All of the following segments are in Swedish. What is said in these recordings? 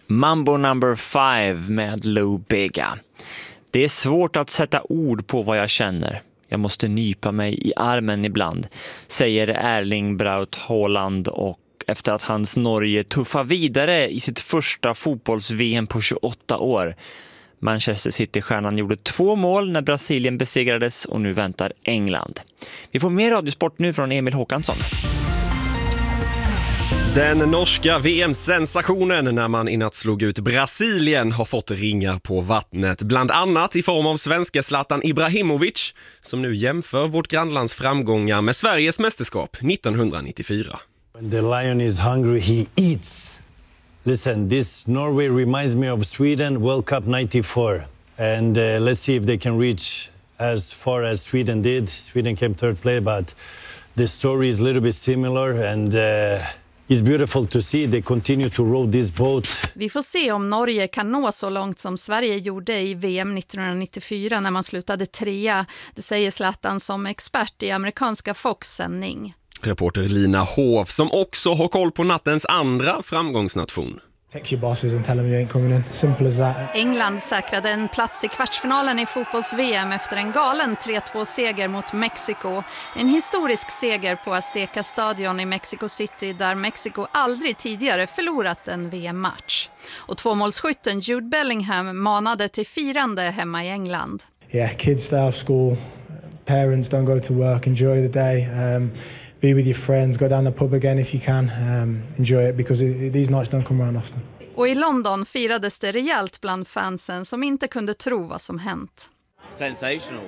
Mambo number 5 med Lou Bega. Det är svårt att sätta ord på vad jag känner. Jag måste nypa mig i armen ibland, säger Erling Braut Haaland, och efter att hans Norge tuffar vidare i sitt första fotbolls-VM på 28 år. Manchester City-stjärnan gjorde 2 mål när Brasilien besegrades och nu väntar England. Vi får mer radiosport nu från Emil Håkansson. Den norska VM-sensationen när man i natt slog ut Brasilien har fått ringar på vattnet. Bland annat i form av svenska Zlatan Ibrahimovic som nu jämför vårt grannlands framgångar med Sveriges mästerskap 1994. When the lion is hungry, he eats. Listen, this Norway reminds me of Sweden World Cup 94. And let's see if they can reach as far as Sweden did. Sweden came third place, but the story is a little bit similar and it's beautiful to see. They continue to row this boat. Vi får se om Norge kan nå så långt som Sverige gjorde i VM 1994 när man slutade 3. Det säger Zlatan som expert i amerikanska Fox-sändning. Reporter Lina Hof som också har koll på nattens andra framgångsnation. Text your bosses and tell them you ain't coming in. Simple as that. England säkrade en plats i kvartsfinalen i fotbolls-VM efter en galen 3-2-seger mot Mexiko. En historisk seger på Azteca Stadion i Mexico City där Mexiko aldrig tidigare förlorat en VM-match. Och 2-målsskytten Jude Bellingham manade till firande hemma i England. Yeah, kids stay off school. Parents don't go to work. Enjoy the day. Be with your friends, go down the pub again if you can. Enjoy it because these nights don't come around often. Och i London firades det rejält bland fansen som inte kunde tro vad som hänt. Sensational.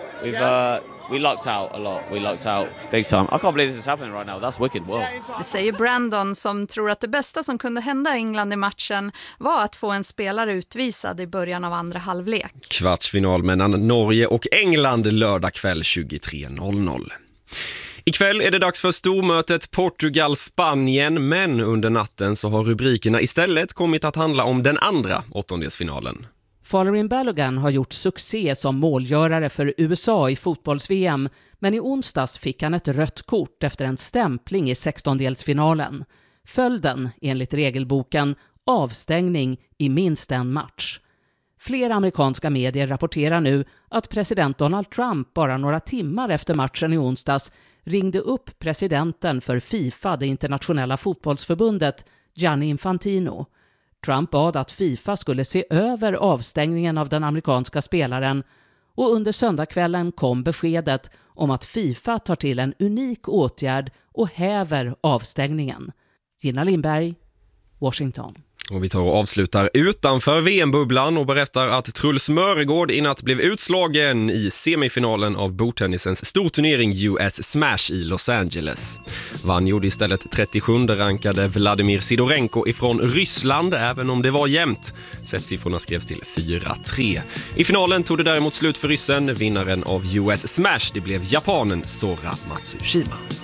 We lucked out a lot. We lucked out big time. I can't believe this is happening right now. That's wicked. Wow. Det säger Brandon som tror att det bästa som kunde hända England i matchen var att få en spelare utvisad i början av andra halvlek. Kvartsfinal mellan Norge och England lördag kväll 23:00. Ikväll är det dags för stormötet Portugal-Spanien, men under natten så har rubrikerna istället kommit att handla om den andra åttondelsfinalen. Folarin Balogun har gjort succé som målgörare för USA i fotbolls-VM, men i onsdags fick han ett rött kort efter en stämpling i 16-delsfinalen. Följden, enligt regelboken, avstängning i minst en match. Flera amerikanska medier rapporterar nu att president Donald Trump bara några timmar efter matchen i onsdags ringde upp presidenten för FIFA, det internationella fotbollsförbundet, Gianni Infantino. Trump bad att FIFA skulle se över avstängningen av den amerikanska spelaren, och under söndagskvällen kom beskedet om att FIFA tar till en unik åtgärd och häver avstängningen. Gina Lindberg, Washington. Och vi tar och avslutar utanför VM-bubblan och berättar att Truls Mörgård i natt blev utslagen i semifinalen av bordtennisens storturnering US Smash i Los Angeles. Vann gjorde istället 37-rankade Vladimir Sidorenko ifrån Ryssland, även om det var jämnt. Sättsiffrorna skrevs till 4-3. I finalen tog det däremot slut för ryssen. Vinnaren av US Smash, det blev japanen Sora Matsushima.